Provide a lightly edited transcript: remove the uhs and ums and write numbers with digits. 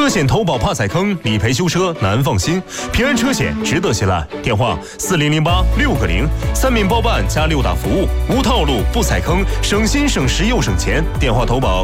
险投保怕踩坑，理赔修车难放心。平安车险值得信赖。电话4008-6个0，3名包办加6大服务，无套路不踩坑，省心省时又省钱。电话投保